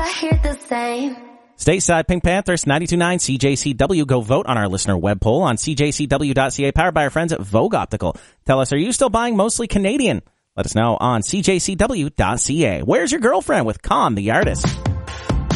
I hear the same. Stateside, Pink Panthers, 92.9 CJCW. Go vote on our listener web poll on cjcw.ca, powered by our friends at Vogue Optical. Tell us, are you still buying mostly Canadian? Let us know on cjcw.ca. Where's your girlfriend with Con, the artist?